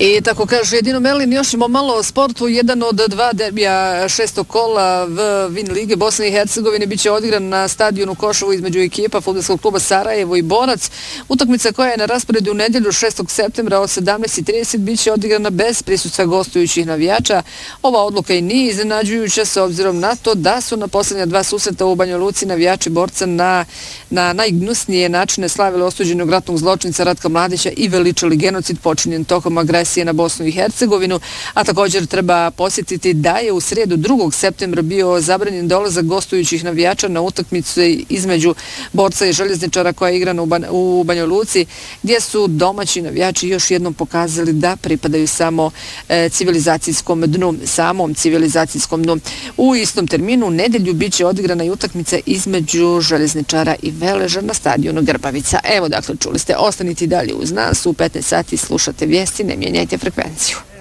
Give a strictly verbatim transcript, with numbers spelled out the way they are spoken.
I tako kaže jedino Melin, još imamo malo o sportu. Jedan od dva derbija šestog kola v Vin Lige Bosne i Hercegovine biće odigran na stadionu Koševo između ekipa fudbalskog kluba Sarajevo i Borac. Utakmica koja je na rasporedu u nedjelju šestog septembra od sedamnaest i trideset biće odigrana bez prisustva gostujućih navijača. Ova odluka i nije iznenađujuća s obzirom na to da su na posljednja dva susreta u Banja Luci navijači Borca na, na najgnusnije načine slavili osuđenog ratnog zločinca Ratka Mladića i veličali genocid počinjen tokom agresije na Bosnu i Hercegovinu, a također treba posjetiti da je u srijedu drugog septembra bio zabranjen dolazak gostujućih navijača na utakmicu između Borca i Željezničara koja je igrana u, Ban u Banja Luci, gdje su domaći navijači još jednom pokazali da pripadaju samo e, civilizacijskom dnu, samom civilizacijskom dnu. U istom terminu u nedjelju biće odigrana i utakmica između Željezničara i Veleža na stadionu Grbavica. Evo, dakle, čuli ste, ostanite dalje uz nas, u petnaest sati slušate vijesti, ne mijenjajte frekvenciju.